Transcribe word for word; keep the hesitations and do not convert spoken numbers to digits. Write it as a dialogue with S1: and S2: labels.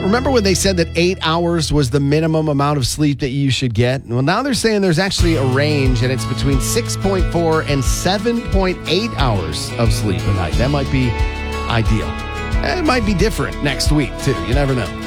S1: Remember when they said that eight hours was the minimum amount of sleep that you should get? Well, now they're saying there's actually a range, and it's between six point four and seven point eight hours of sleep a night. That might be ideal. It might be different next week, too. You never know.